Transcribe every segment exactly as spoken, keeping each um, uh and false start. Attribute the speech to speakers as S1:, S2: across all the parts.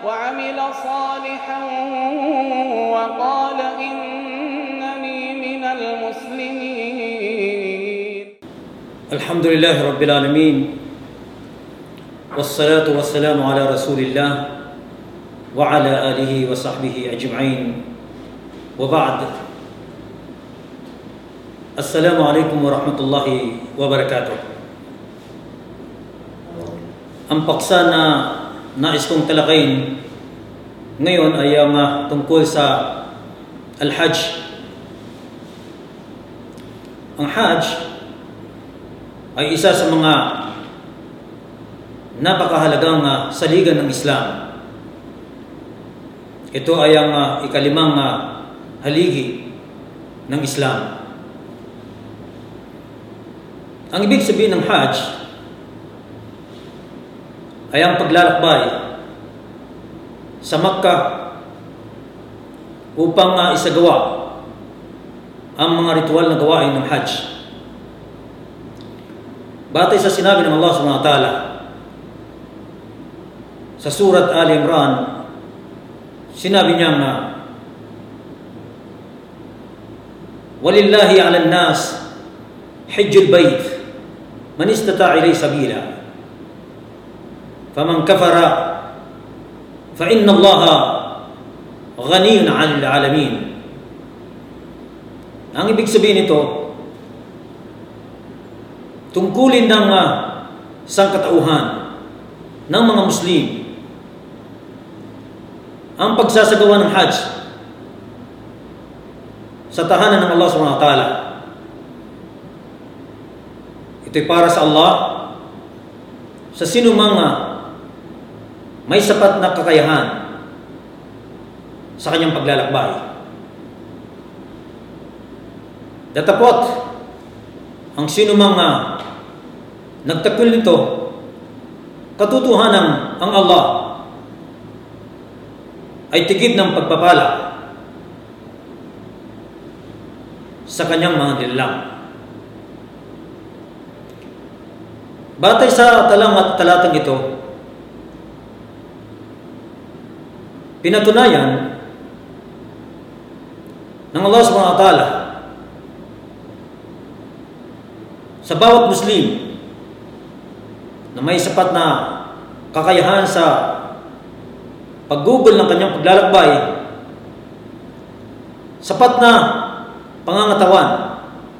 S1: وعمل صالحا وقال إنني من المسلمين.
S2: الحمد لله رب العالمين والصلاة والسلام على رسول الله وعلى آله وصحبه أجمعين وبعد. السلام عليكم ورحمة الله وبركاته. Ang paksa na nais kong talakayin ngayon ay ang uh, tungkol sa Al-Hajj. Ang Hajj ay isa sa mga napakahalagang uh, saligan ng Islam. Ito ay ang uh, ikalimang uh, haligi ng Islam. Ang ibig sabihin ng Hajj ay ang paglalakbay sa Makkah upang uh, isagawa ang mga ritual na gawain ng Hajj. Batay sa sinabi ng Allah subhanahu wa ta'ala sa Surat Ali Imran, sinabi niya na walillahi 'alan nas hajjul bait man istata'a ilayhi sabila faman kafara fa inna Allaha ghaniyun 'anil 'alamin. Ang ibig sabihin nito, tungkulin ng uh, sangkatauhan ng mga Muslim ang pagsasagawa ng Hajj sa tahanan ng Allah subhanahu wa ta'ala. Ito'y para sa Allah, sa sino mang uh, may sapat na kakayahan sa kanyang paglalakbay. Datapot, ang sino mang uh, nagtakwil nito, katotohanan ang Allah ay tigib ng pagpapala sa kanyang mga nilalang. Batay sa talang at talatang ito, pinatunayan ng Allah subhanahu wa ta'ala sa bawat Muslim na may sapat na kakayahan sa paggugol ng kanyang paglalakbay, sapat na pangangatawan.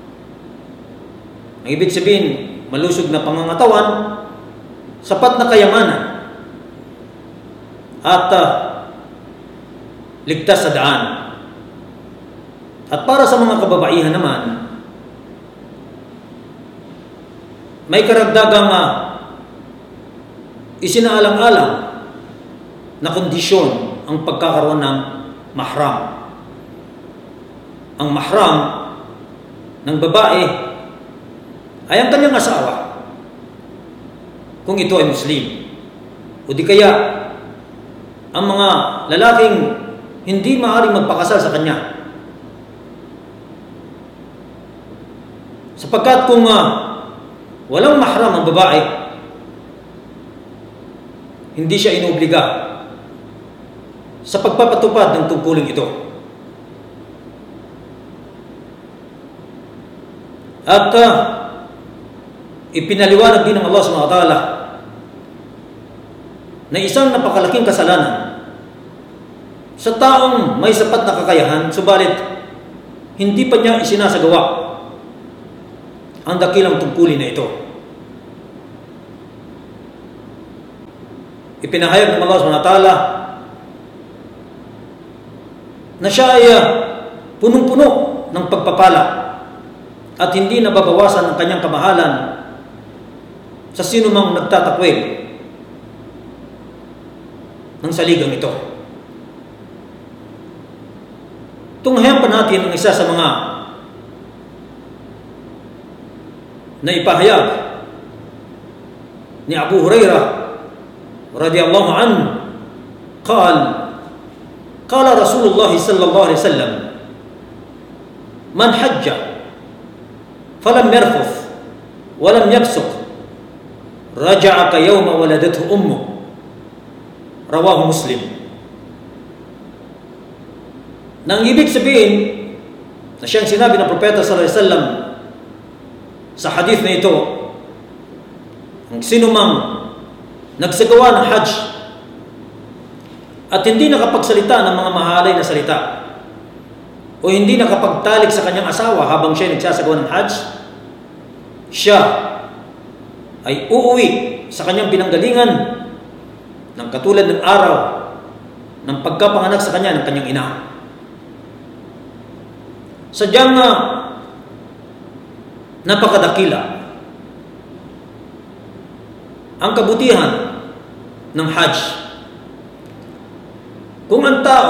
S2: Ang ibig sabihin, malusog na pangangatawan, sapat na kayamanan, at uh, ligtas sa daan. At para sa mga kababaihan naman, may karagdagang uh, isinaalang-alang na kondisyon ang pagkakaroon ng mahram. Ang mahram ng babae ay ang kanyang asawa kung ito ay Muslim, o di kaya ang mga lalaking hindi maaaring magpakasal sa kanya. Sapagkat kung uh, walang mahram ang babae, hindi siya inobliga sa pagpapatupad ng tungkulin ito. At uh, ipinaliwanag din ng Allah subhanahu wa ta'ala na isang napakalaking kasalanan sa taong may sapat na kakayahan, subalit hindi pa niya isinasagawa ang dakilang tungkulin na ito. Ipinahayag ng Allah subhanahu wa ta'ala na siya ay uh, punong-puno ng pagpapala at hindi nababawasan ang kanyang kamahalan sa sino mang nagtatakwil ng saligang ito. Tunghayan pa natin ang isa sa mga na ipahayag ni Abu Hurairah radhiyallahu anhu, قال قال رسول الله صلى الله عليه وسلم من حج فلم يرفث ولم يفسق رجع كيوم ولدته أمه Rawahu Muslim. Nang ibig sabihin na siyang sinabi ng Propeta sallallahu alaihi wasallam sa hadith na ito, ang sinumang nagsagawa ng Hajj at hindi nakapagsalita ng mga mahalay na salita o hindi nakapagtalik sa kanyang asawa habang siya nagsasagawa ng Hajj, siya ay uuwi sa kanyang pinanggalingan ng katulad ng araw ng pagkapanganak sa kanya ng kanyang ina. Sadyang uh, napakadakila ang kabutihan ng Hajj. Kung ang tao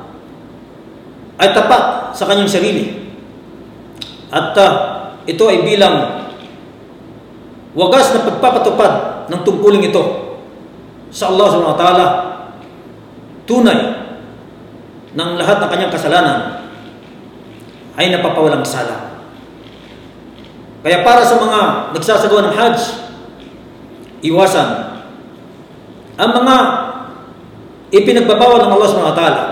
S2: ay tapat sa kanyang sarili at uh, ito ay bilang wagas na pagpapatupad ng tungkuling ito sa Allah subhanahu wa ta'ala, tunay ng lahat ng kanyang kasalanan ay napapawalang sala. Kaya para sa mga nagsasagawa ng Hajj, iwasan ang mga ipinagbabawal ng Allah subhanahu wa ta'ala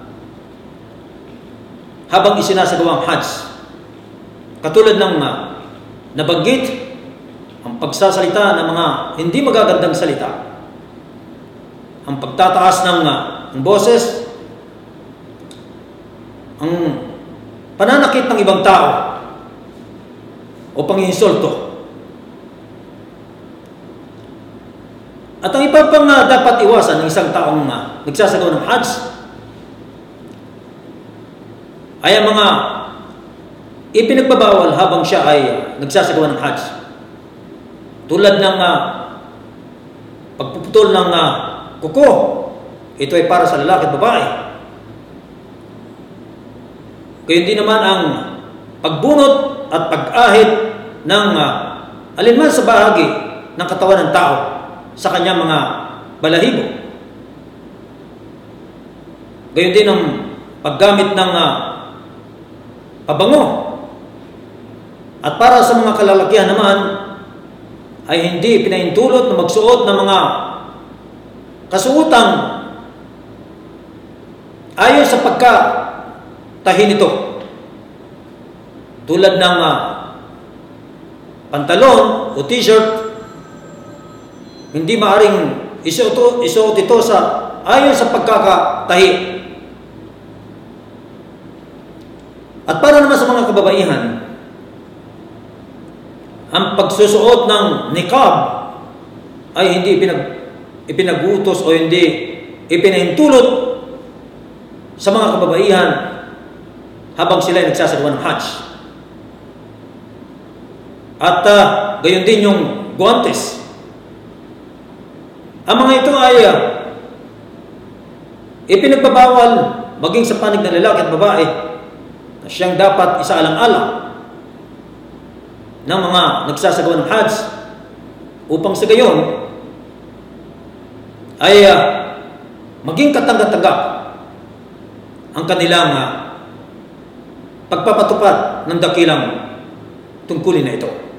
S2: habang isinasagawa ang Hajj. Katulad ng uh, nabanggit, ang pagsasalita ng mga hindi magagandang salita, ang pagtataas ng, uh, ng boses, ang pananakit ng ibang tao o panginsulto. At ang iba pang uh, dapat iwasan ng isang taong uh, nagsasagawa ng Hajj ay ang mga ipinagbabawal habang siya ay uh, nagsasagawa ng Hajj. Tulad ng uh, pagpuputol ng uh, kuko, ito ay para sa lalaki at babae. Gayon din naman ang pagbunot at pag-ahit ng uh, alinman sa bahagi ng katawan ng tao sa kanyang mga balahibo. Gayon din ang paggamit ng uh, pabango. At para sa mga kalalakihan naman, ay hindi pinaintulot na magsuot ng mga kasuotang ayon sa pagkatahi nito. Tulad ng uh, pantalon o t-shirt, hindi maaring isuot, isuot ito sa ayon sa pagkakatahi. At para naman sa mga kababaihan, ang pagsusuot ng niqab ay hindi ipinag, ipinagutos o hindi ipinahintulot sa mga kababaihan habang sila ay nagsasagawa ng Hajj. At uh, gayon din yung guantes. Ang mga ito ay uh, ipinagbabawal maging sa panig ng lalaki at babae na siyang dapat isaalang-alang ng mga nagsasagawa ng Hajj upang sa gayon ay uh, maging katanggap-tanggap ang kanilang uh, pagpapatupad ng dakilang tungkulin na ito.